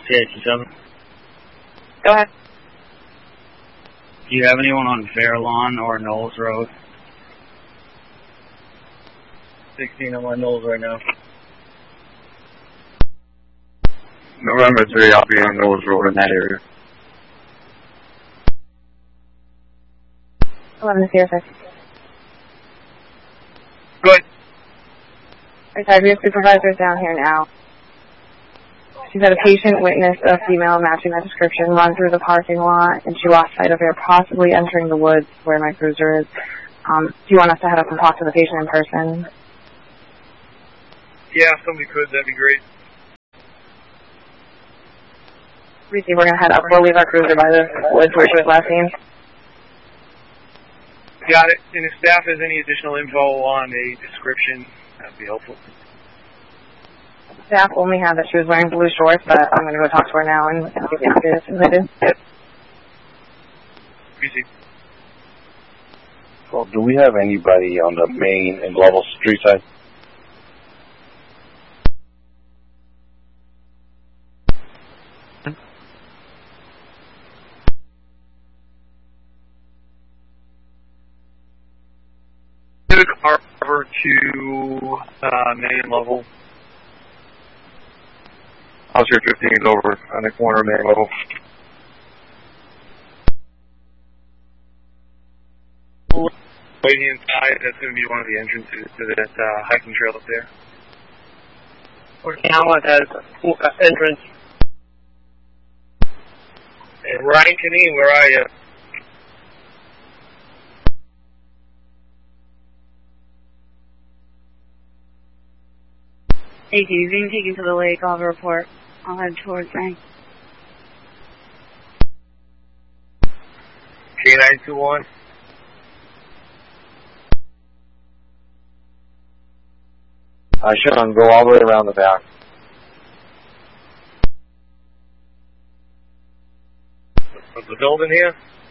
CH7. Go ahead. Do you have anyone on Fairlawn or Knowles Road? 16, I'm on Knowles right now. November 3, I'll be on Knowles Road in that area. 11 CSX. Good. Okay, we have supervisors down here now. She's had a patient witness a female matching that description run through the parking lot, and she lost sight of her, possibly entering the woods where my cruiser is. Do you want us to head up and talk to the patient in person? Yeah, if somebody could, that'd be great. Reese, we're going to head up. We'll leave our cruiser by the woods where she was last seen. Got it. And if staff has any additional info on a description, that'd be helpful. Staff only had that she was wearing blue shorts, but I'm going to go talk to her now and give you an update as I do. Easy. Well, do we have anybody on the main and level street side? Get a car over to main level. House here 15 is over on the corner of main level. Waiting inside, that's going to be one of the entrances to that hiking trail up there. Ocala has entrance. And Ryan Canine, where are you? Hey, you're being taken to the lake. I'll have a report. I'll head towards Bank. K921. Sean, go all the way around the back. Of the building here?